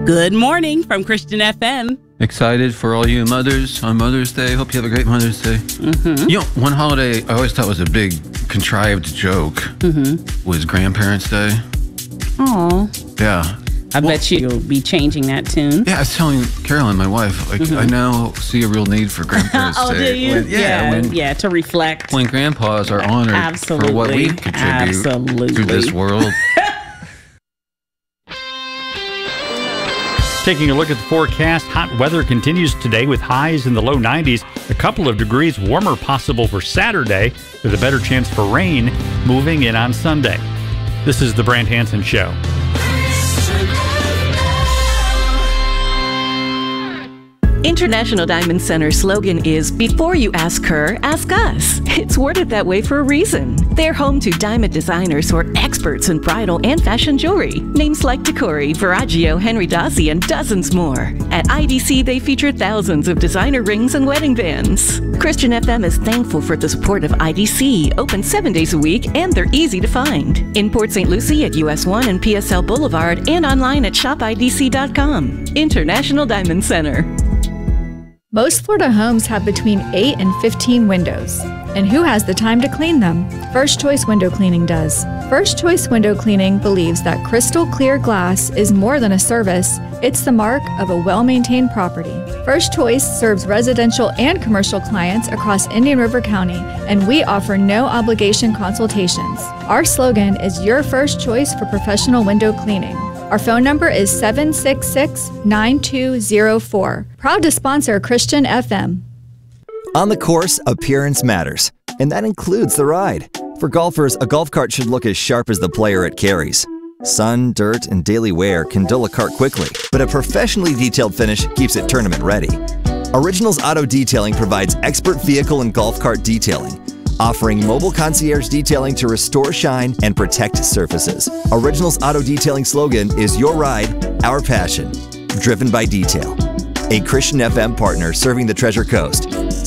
Good morning from Christian FM. Excited for all you mothers on Mother's Day. Hope you have a great Mother's Day. Mm-hmm. You know, one holiday I always thought was a big contrived joke was Grandparents' Day. Oh. Yeah. I bet you'll be changing that tune. Yeah, I was telling Carolyn, my wife, I now see a real need for Grandparents' Day. Do you? To reflect. When grandpas are honored for what we contribute to this world. Taking a look at the forecast, hot weather continues today with highs in the low 90s. A couple of degrees warmer possible for Saturday with a better chance for rain moving in on Sunday. This is the Brant Hansen Show. International Diamond Center's slogan is, before you ask her, ask us. It's worded that way for a reason. They're home to diamond designers who are experts in bridal and fashion jewelry. Names like Decori, Verragio, Henry Dossi, and dozens more. At IDC, they feature thousands of designer rings and wedding bands. Christian FM is thankful for the support of IDC, open 7 days a week, and they're easy to find. In Port St. Lucie at US 1 and PSL Boulevard, and online at shopidc.com. International Diamond Center. Most Florida homes have between 8 and 15 windows. And who has the time to clean them? First Choice Window Cleaning does. First Choice Window Cleaning believes that crystal clear glass is more than a service, it's the mark of a well-maintained property. First Choice serves residential and commercial clients across Indian River County, and we offer no obligation consultations. Our slogan is your first choice for professional window cleaning. Our phone number is 766-9204. Proud to sponsor Christian FM. On the course, appearance matters, and that includes the ride. For golfers, a golf cart should look as sharp as the player it carries. Sun, dirt, and daily wear can dull a cart quickly, but a professionally detailed finish keeps it tournament ready. Originals Auto Detailing provides expert vehicle and golf cart detailing, offering mobile concierge detailing to restore shine and protect surfaces. Originals Auto Detailing slogan is your ride, our passion, driven by detail. A Christian FM partner serving the Treasure Coast.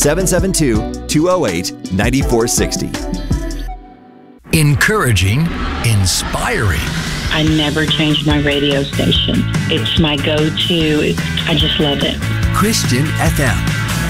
772-208-9460. Encouraging, inspiring. I never change my radio station. It's my go-to. I just love it. Christian FM.